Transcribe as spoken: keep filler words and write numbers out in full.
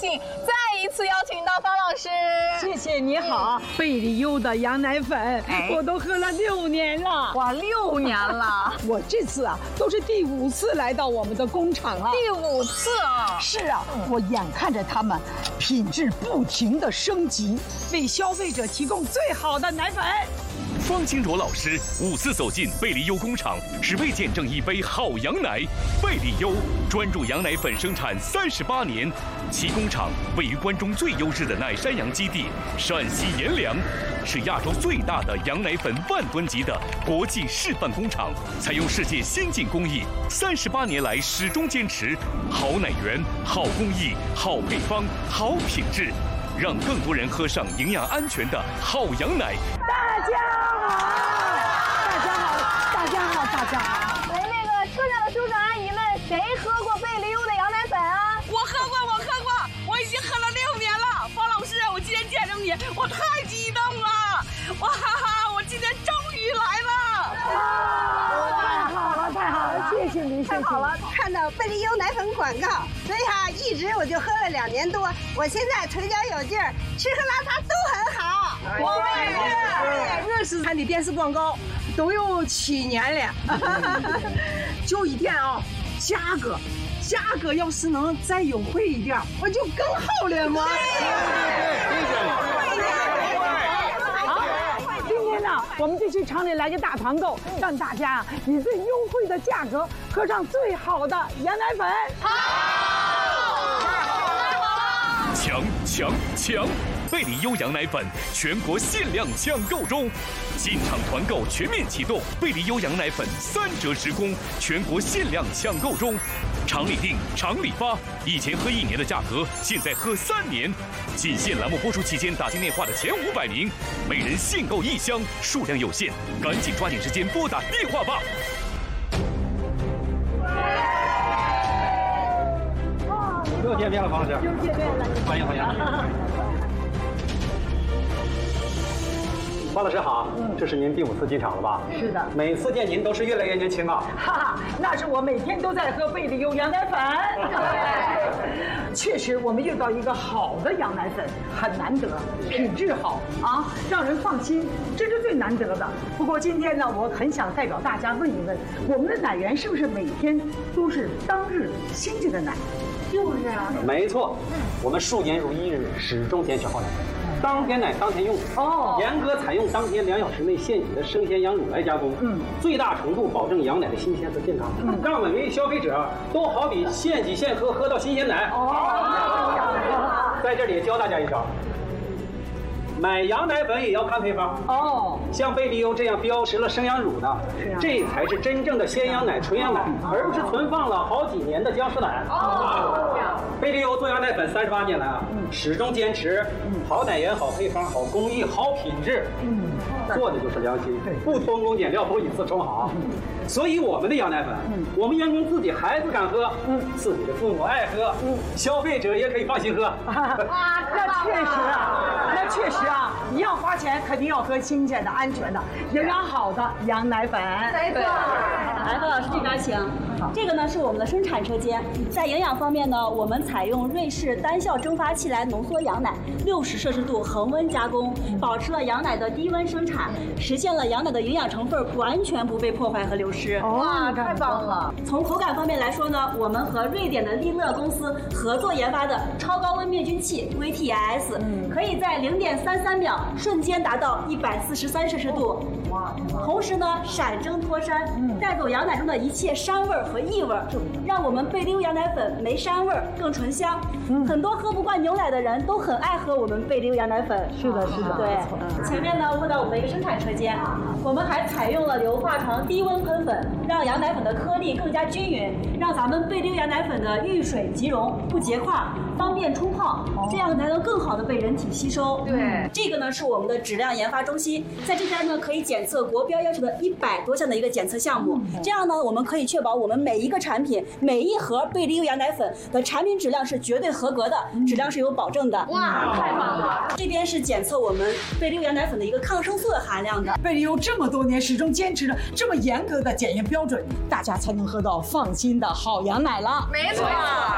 兴再一次邀请到方老师。 谢谢你好，贝利优的羊奶粉，哎、我都喝了六年了。 哇，六年了！ 我这次啊，都是第五次来到我们的工厂了。 第五次啊！ 是啊，嗯、我眼看着他们品质不停的升级，为消费者提供最好的奶粉。 方清卓老师五次走进贝利优工厂，只为见证一杯好羊奶。贝利优专注羊奶粉生产三十八年，其工厂位于关中最优质的奶山羊基地陕西阎良，是亚洲最大的羊奶粉万吨级的国际示范工厂，采用世界先进工艺，三十八年来始终坚持好奶源、好工艺、好配方、好品质，让更多人喝上营养安全的好羊奶。 大家好，大家好，大家好，大家好。 哎，那个车上的叔叔阿姨们，谁喝过贝利优的羊奶粉啊？ 我喝过，我喝过，我已经喝了六年了。方老师，我今天见着你，我太激动了！哇哈哈，我今天终于来了！ 啊，太好了，太好了，谢谢您， 太好了！看到贝利优奶粉广告，所以哈、啊，一直我就喝了两年多。我现在腿脚有劲儿，吃喝拉撒都很好。 我也是， 认识他的电视广告都有七年了。 就一点啊，价格，价格要是能再优惠一点，我就更好了嘛。今天呢，我们就去厂里来个大团购，让大家以最优惠的价格喝上最好的羊奶粉。 好，强强强！贝利优羊奶粉全国限量抢购中，进场团购全面启动，贝利优羊奶粉三折直供，全国限量抢购中。厂里订，厂里发，以前喝一年的价格，现在喝三年。仅限栏目播出期间打进电话的前五百名，每人限购一箱，数量有限，赶紧抓紧时间拨打电话吧。 又见面了，方老师。 又见面了， 欢迎欢迎。方老师好，嗯，这是您第五次进厂了吧？ 是的， 每次见您都是越来越年轻啊。 哈哈，那是我每天都在喝贝利优羊奶粉。确实，我们遇到一个好的羊奶粉很难得，品质好啊，让人放心，这是最难得的。不过今天呢，我很想代表大家问一问，我们的奶源是不是每天都是当日新鲜的奶？ 就是啊， 没错，我们数年如一日，始终坚持好奶。当天奶当天用哦， 严格采用当天两小时内现挤的生鲜羊乳来加工，嗯，最大程度保证羊奶的新鲜和健康，嗯，让每位消费者都好比现挤现喝，喝到新鲜奶。哦，在这里也教大家一招。买羊奶粉也要看配方哦，像贝利优这样标识了生羊乳的，这才是真正的鲜羊奶、纯羊奶，而不是存放了好几年的僵尸奶。哦，贝利优做羊奶粉三十八年来啊，始终坚持好奶源、好配方、好工艺、好品质，嗯，做的就是良心，不偷工减料，不以次充好。所以我们的羊奶粉，我们员工自己孩子敢喝，嗯，自己的父母爱喝，嗯，消费者也可以放心喝。 啊，那确实啊，那确实啊，你要花钱，肯定要喝新鲜的、安全的、营养好的羊奶粉。 没错。来，何老师这边请。这个呢是我们的生产车间，在营养方面呢，我们采用瑞士单效蒸发器来浓缩羊奶，六十摄氏度恒温加工，保持了羊奶的低温生产，实现了羊奶的营养成分完全不被破坏和流失。 哇，太棒了！ 从口感方面来说呢，我们和瑞典的利乐公司合作研发的超高温灭菌器 V T S，、嗯、可以在零点三三秒瞬间达到一百四十三摄氏度。哇！同时呢，闪蒸脱膻，嗯、带走羊奶中的一切膻味和异味，让我们贝利优羊奶粉没膻味更醇香。嗯、很多喝不惯牛奶的人都很爱喝我们贝利优羊奶粉。 是的，是的。 对，嗯、前面呢，问到我们的一个生产车间，我们还采用了硫化床低温喷粉，让羊奶粉的颗粒更加均匀，让咱们贝利优羊奶粉的遇水即溶，不结块，方便冲泡，哦、这样才能更好的被人体吸收。 对， 这个呢是我们的质量研发中心，在这边呢可以检测国标要求的一百多项的一个检测项目，嗯、这样呢我们可以确保我们每一个产品、每一盒贝利优羊奶粉的产品质量是绝对合格的，嗯、质量是有保证的。 哇，太棒了！ 这边是检测我们贝利优羊奶粉的一个抗生素的含量的。 贝利优这么多年始终坚持着这么严格的检验标准，大家才能喝到放心的好羊奶了。 没错。